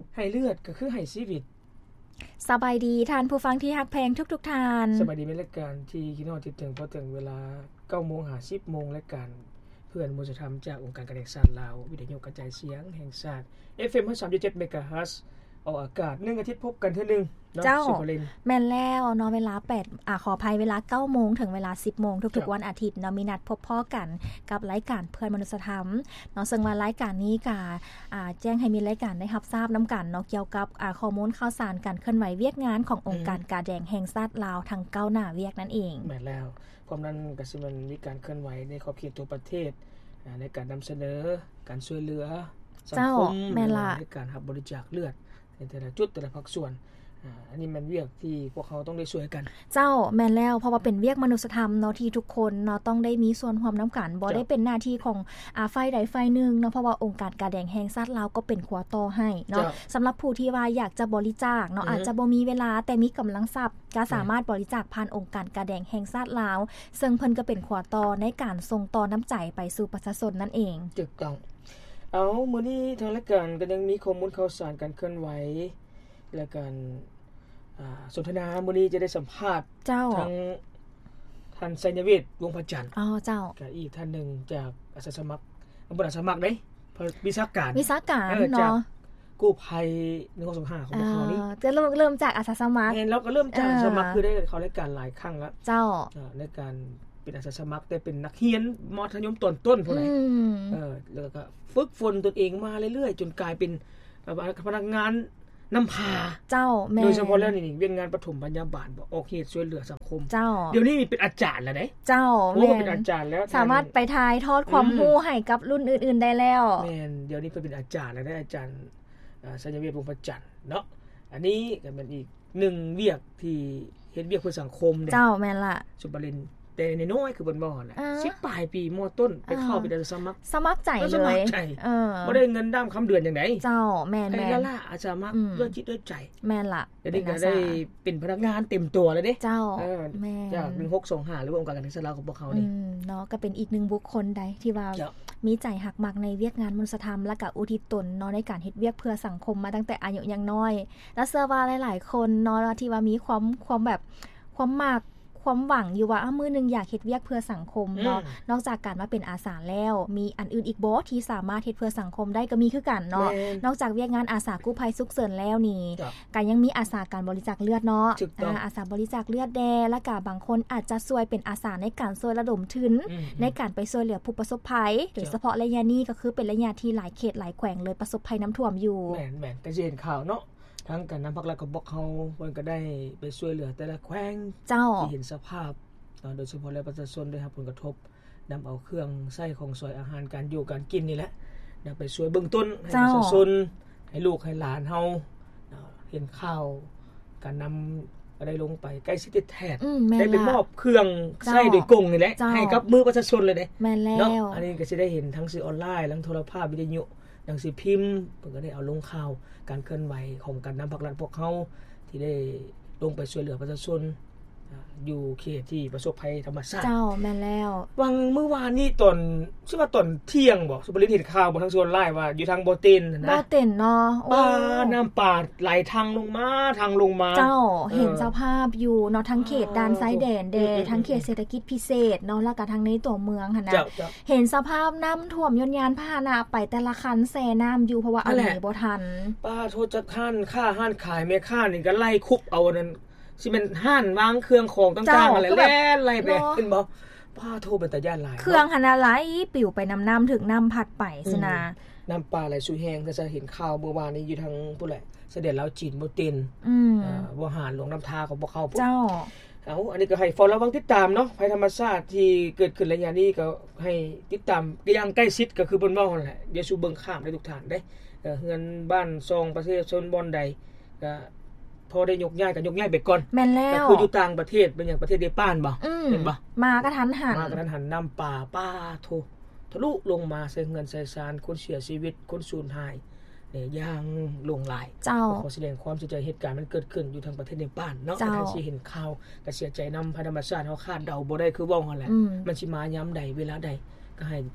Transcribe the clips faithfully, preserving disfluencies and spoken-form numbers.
ให้เลือดก็คือให้ชีวิตสบายดีท่านผู้ฟังที่ฮักแพงทุกๆท่านสบายดีในรายการที่คิดฮอดคิดถึงพอถึงเวลา เก้าโมง ห้าสิบ นรายการเพื่อนมนุษยธรรมจากองค์การกระจายเสียงลาววิทยุกระจายเสียงแห่งชาติ เอฟ เอ็ม สามสิบเจ็ด เมกะเฮิรตซ์ออกอากาศหนึ่งอาทิตย์พบกันเทื่อนึงเนาะสุภลินแม่นแล้วเนาะเวลาแปดอ่าขออภัยเวลา เก้าโมง ถึงเวลา สิบโมง ทุกๆวันอาทิตย์เนาะมีนัดพบพ้อกันกับรายการเพื่อนมนุษยธรรมเนาะซึ่งว่ารายการนี้ก็อ่าแจ้งให้มีรายการได้รับทราบนํากันเนาะเกี่ยวกับอ่าข้อมูลข่าวสารการเคลื่อนไหวเวียกงานขององค์การกาแดงแห่งชาติลาวทั้งเก้าหน้าเวียกนั่นเองแม่นแล้วความนั้นก็สิมันมีการเคลื่อนไหวในขอบเขตทั่วประเทศในการนําเสนอการช่วยเหลือสังคมแม่นล่ะในการรับบริจาคเลือดในแต่ละจุดแต่ละภาคส่วนอ่าอันนี้มันเวียกที่พวกเขาต้องได้ช่วยกันเจ้าแม่นแล้วเพราะว่าเป็นเวียกมนุษยธรรมเนาะที่ทุกคนเนาะต้องได้มีส่วนร่วมนํากันบ่ได้เป็นหน้าที่ของอ่าฝ่ายใดฝ่ายหนึ่งเนาะเพราะว่าองค์การกาแดงแห่งชาติลาวก็เป็นขัวต่อให้เนาะสําหรับผู้ที่ว่าอยากจะบริจาคเนาะอาจจะบ่มีเวลาแต่มีกําลังทรัพย์ก็สามารถบริจาคผ่านองค์การกาแดงแห่งชาติลาวซึ่งเพิ่นก็เป็นขัวต่อในการส่งต่อน้ำใจไปสู่ประชาชนนั่นเองถูกต้องเอามื้อนี้ทางรายการก็ยังมีข้อมูลข่าวสารการเคลื่อนไหวและการอ่าสนทนามื้อนี้จะได้สัมภาษณ์เจ้าทางท่านไสยเวทวงศ์พระจันทร์อ๋อเจ้าก็อีกท่านนึงจากอาสาสมัครบ่อาสาสมัครเด้วิชาการวิชาการเนาะกู้ภัยหนึ่งหกสองห้าของพวกเขานี่จะเริ่มเริ่มจากอาสาสมัครแม่นแล้วก็เริ่มจากอาสาสมัครคือได้เข้ารายการหลายครั้งแล้วเจ้าในการเป็นอาสาสมัครแต่เป็นนักเรียนมัธยมต้นต้นพุ่นน่ะเออแล้วก็ฝึกฝนตนเองมาเรื่อยๆจนกลายเป็นพนักงานนําพาเจ้าแม่โดยเฉพาะแล้วนี่เวียนงานปฐมพยาบาลบ่ออกเหตุช่วยเหลือสังคมเจ้าเดี๋ยวนี้เป็นอาจารย์แล้วเด้เจ้าแม่นเป็นอาจารย์แล้วสามารถไปถ่ายทอดความรู้ให้กับรุ่นอื่นๆได้แล้วแม่นเดี๋ยวนี้เพิ่นเป็นอาจารย์แล้วได้อาจารย์อ่าไสยเวทวงศ์พระจันทร์เนาะอันนี้ก็เป็นอีกหนึ่งเวียกที่เฮ็ดเวียกเพื่อสังคมเจ้าแม่นล่ะสุบรินแต่น้อยๆคือเพิ่นบ่แหละสิบปลายปีม.ต้นไปเข้าเป็นอาสาสมัครสมัครใจเลยเออบ่ได้เงินดำคําเดือนจังได๋เจ้าแม่นๆให้ละอาสาสมัครด้วยจิตด้วยใจแม่นล่ะเดี๋ยวนี้ก็ได้เป็นพนักงานเต็มตัวแล้วเด้เจ้าแม่จากหนึ่งหกสองห้าหรือว่าองค์การกระทรวงสาธารณสุขของพวกเขานี่อืมเนาะก็เป็นอีกหนึ่งบุคคลใดที่ว่ามีใจหักมักในเวียกงานมนุษยธรรมและก็อุทิศตนเนาะในการเฮ็ดเวียกเพื่อสังคมมาตั้งแต่อายุยังน้อยและเชื่อว่าหลายๆคนเนาะที่ว่ามีความความแบบความมักความหวังอยู่ว่ามื้อนึงอยากเฮ็ดเวียกเพื่อสังคมเนาะนอกจากการมาเป็นอาสาแล้วมีอันอื่นอีกบ่ที่สามารถเฮ็ดเพื่อสังคมได้ก็มีคือกันเนาะนอกจากเวียกงานอาสากู้ภัยฉุกเฉินแล้วนี่ก็ยังมีอาสาการบริจาคเลือดเนาะอ่าอาสาบริจาคเลือดแดแล้วก็บางคนอาจจะช่วยเป็นอาสาในการช่วยระดมทุนในการไปช่วยเหลือผู้ประสบภัยโดยเฉพาะระยะนี้ก็คือเป็นระยะที่หลายเขตหลายแขวงเลยประสบภัยน้ำท่วมอยู่แม่นๆก็สิเห็นข่าวเนาะทั้งการนําพักและก็บอกเฮาเพิ่นก็ได้ไปช่วยเหลือแต่ละแขวงเจ้าที่เห็นสภาพโดยเฉพาะแล้วประชาชนได้รับผลกระทบนําเอาเครื่องใช้ของสวยอาหารการอยู่การกินนี่แหละนําไปช่วยเบื้องต้นให้ประชาชนให้ลูกให้หลานเฮาเห็นข่าวการนําได้ลงไปใกล้ชิดแท้ได้ไปมอบเครื่องใช้โดยกงนี่แหละให้กับมือประชาชนเลยเด้แม่นแล้วอันนี้ก็สิได้เห็นทั้งสื่อออนไลน์ทั้งโทรภาพวิทยุหนังสือพิมพ์เพิ่นก็ได้เอาลงข่าวการเคลื่อนไหวของการนําภาครัฐพวกเฮาที่ได้ลงไปช่วยเหลือประชาชนอยู่เขตที่ประสบภัยธรรมชาติเจ้าแม่นแล้ววังเมื่อวานนี้ตอนชื่อว่าตอนเที่ยงบ่สุบรินเห็นข่าวบนทางส่วนไลน์ว่าอยู่ทางบ่เต็นนะบ่เต็นเนาะโอ้น้ําป่าไหลทางลงมาทางลงมาเจ้าเห็นสภาพอยู่เนาะทั้งเขตด้านซ้ายแดนแดทั้งเขตเศรษฐกิจพิเศษเนาะแล้วก็ทางในตัวเมืองหั่นน่ะเห็นสภาพน้ําท่วมยนต์ยานพาหนะไปแต่ละคันแซ่น้ําอยู่เพราะว่าอะไรบ่ทันป้าโทษจักคันค่าห้านขายแม่ค้านี่ก็ไล่คุบเอานั้นสิเป็นห้านวางเครื่องของต่างๆอะไรแล่นไล่ไปขึ้นบ่ป้าโทรเป็นตาย่านหลายเครื่องหั่นน่ะไหลปิวไปน้ำน้ำถึงน้ำพัดไปซินะน้ำปลาไหลสู่แห้งก็จะเห็นข่าวเมื่อวานนี้อยู่ทางผู้แหละเสด็จลาวจีนบ่เต็นอืมอ่าบ่หารหลวงน้ำทาของบ่เข้าเจ้าเอาอันนี้ก็ให้เฝ้าระวังติดตามเนาะภัยธรรมชาติที่เกิดขึ้นระยะนี้ก็ให้ติดตามอย่างใกล้ชิดก็คือเพิ่นเว้านั่นแหละอย่าสู่เบิ่งข้ามได้ทุกท่านเด้เอ่อเฮือนบ้านซองประเทศชนบ่อนใดก็พอได้ยกย้ายก็ยกย้ายไปก่อนแม่นแล้วก็คืออยู่ต่างประเทศเป็นอย่างประเทศเนปาลบ่เห็นบ่มากระทันหันมากระทันหันน้ําป่าป้าโททะลุลงมาใส่เงินใส่ซานคนเสียชีวิตคนสูญหายเนี่ยอย่างลงหลายเจ้าขอแสดงความเสียใจเหตุการณ์มันเกิดขึ้นอยู่ทางประเทศเนปาลเนาะถ้าสิเห็นข่าวก็เสียใจนําภัยธรรมชาติเฮาคาดเดาบ่ได้คือเว้าหั่นแหละมันสิมายามใดเวลาใดก็ให้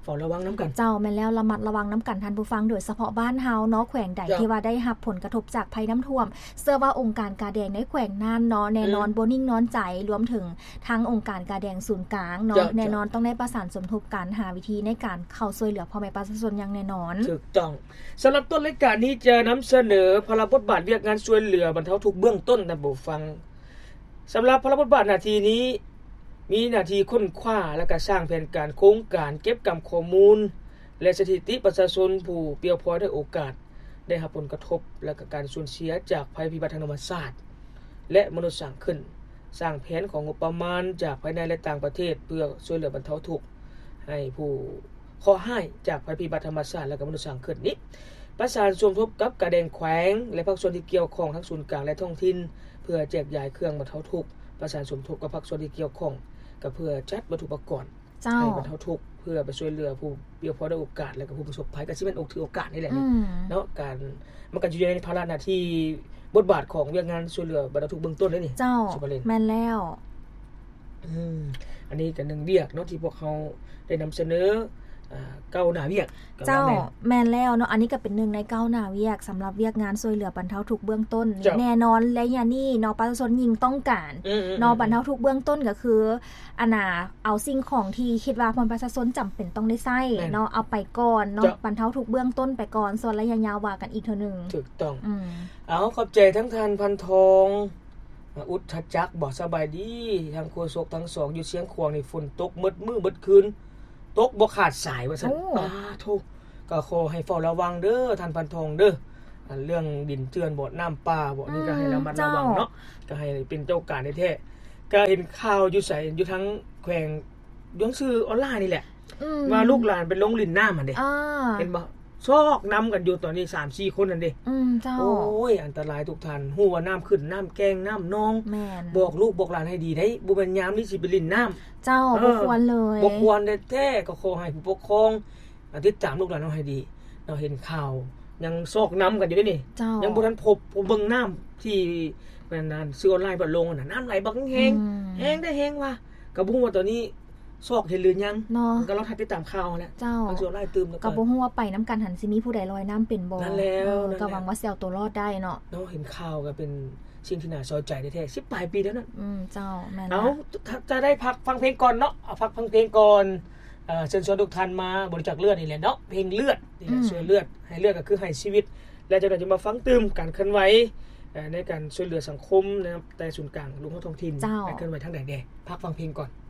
ฝ้าระวังนํากันเจ้าแม่นแล้วระมัดระวังนํากันท่านผู้ฟังโดยเฉพาะบ้านเฮาเนาะแขวงใดที่ว่าได้รับผลกระทบจากภัยน้ําท่วมเชื่อว่าองค์การกาแดงในแขวงนั้นเนาะแน่นอนบ่นิ่งนอนใจรวมถึงทางองค์การกาแดงศูนย์กลางเนาะแน่นอนต้องได้ประสานสมทบกันหาวิธีในการเข้าช่วยเหลือพ่อแม่ประชาชนอย่างแน่นอนถูกต้องสําหรับต้นรายการนี้จะนําเสนอพระบทบาทเวียกงานช่วยเหลือบรรเทาทุกข์เบื้องต้นท่านผู้ฟังสําหรับพระบทบาทหน้าที่นี้มีหน้าที่ค้นคว้าและก็สร้างแผนการโครงการเก็บกำข้อมูลและสถิติประชาชนผู้เปรียวพอได้โอกาสได้รับผลกระทบและก็การสูญเสียจากภัยพิบัติทางธรรมชาติและมนุษย์สร้างขึ้นสร้างแผนของงบประมาณจากภายในและต่างประเทศเพื่อช่วยเหลือบรรเทาทุกข์ให้ผู้ขอให้จากภัยพิบัติธรรมชาติและก็มนุษย์สร้างขึ้นนี้ประสานสมทบกับกาแดงแขวงและภาคส่วนที่เกี่ยวข้องทั้งศูนย์กลางและท้องถิ่นเพื่อแจกจ่ายเครื่องบรรเทาทุกข์ประสานสมทบกับภาคส่วนที่เกี่ยวข้องก็เพื่อจัดวัตถุอุปกรณ์ให้บรรเทาทุกข์เพื่อไปช่วยเหลือผู้เปียกพอได้โอกาสและก็ผู้ประสบภัยก็สิเป็นอกถือโอกาสนี่แหละนี่เนาะการมันก็อยู่ในภาระหน้าที่บทบาทของเวียกงานช่วยเหลือบรรเทาทุกข์เบื้องต้นเลยนี่เจ้าแม่นแล้วอืมอันนี้ก็นึงเวียกเนาะที่พวกเขาได้นําเสนออ่าเก้าหน้าเวียกเจ้าแม่นแล้วเนาะอันนี้ก็เป็นหนึ่งในเก้าหน้าเวียกสําหรับเวียกงานช่วยเหลือบรรเทาทุกข์เบื้องต้นแน่นอนและอย่างนี้เนาะประชาชนยิ่งต้องการเนาะบรรเทาทุกข์เบื้องต้นก็คืออันน่ะเอาสิ่งของที่คิดว่าประชาชนจําเป็นต้องได้ใช้เนาะเอาไปก่อนเนาะบรรเทาทุกข์เบื้องต้นไปก่อนส่วนระยะยาวว่ากันอีกเทื่อนึงถูกต้องอือเอาขอบใจทั้งท่านพันทองอุทธจักบ่สบายดีทั้งโฆษกทั้งสองอยู่เสียงขวางนี่ฝนตกมึดมื้อมึดคืนตกบ่ขาดสายว่าซั่นอ้าโธ่ก็ขอให้เฝ้าระวังเด้อท่านพันทองเด้ออันเรื่องดินเจือนบ่น้ำป่าบ่นี่ก็ให้ระมัดระวังเนาะก็ให้เป็นเจ้าการแท้ๆก็เห็นข่าวอยู่ไสอยู่ทั้งแขวงดวงชื่อออนไลน์นี่แหละว่าลูกหลานไปลงลิ่นน้ำาหั่นเด้เห็นบ่ซอกนํากันอยู่ตอนนี้ สามสี่ คนนั่นเด้อืมเจ้าโอ้ยอันตรายทุกท่านฮู้ว่าน้ำขึ้นน้ำแกงน้ำนองแม่นบอกลูกบอกหลานให้ดีได้บ่แม่นยามนี้สิไปลิ่นน้ำเจ้าบ่ควรเลยบ่ควรแท้ๆก็ขอให้ผู้ปกครองติดตามลูกหลานเฮาให้ดีเราเห็นข่าวยังซอกน้ํากันอยู่เด้นี่ยังบ่ทันพบเบิ่งน้ําที่แม่นนั่นซื้อออนไลน์บ่ลงน่ะน้ําไหลบักแฮงแฮงได้แฮงว่าก็บ่ฮู้ว่าตอนนี้ซอกเห็นหรือยังก็เราทัดติดตามข่าวแหละเจ้าซื้อออนไลน์ตื่มแล้วก็บ่ฮู้ว่าไปนํากันหันสิมีผู้ใดลอยน้ําเป็นบ่นั่นแล้วก็หวังว่าสิเอาตัวรอดได้เนาะเนาะเห็นข่าวก็เป็นสิ่งที่น่าเศร้าใจแท้ๆสิบปลายปีแล้วนั่นอืมเจ้าแม่นเอาจะได้พักฟังเพลงก่อนเนาะเอาพักฟังเพลงก่อนเอ่อเชิญชวนทุกท่านมาบริจาคเลือดนี่แหละเนาะเพลงเลือดนี่แหละช่วยเลือดให้เลือดก็คือให้ชีวิตแล้วจะได้จะมาฟังตื่มการเคลื่อนไหวในการช่วยเหลือสังคมนะครับแต่ศูนย์กลางลุงเฮาท้องถิ่นการเคลื่อนไหวทางใดแดพักฟังเพลงก่อน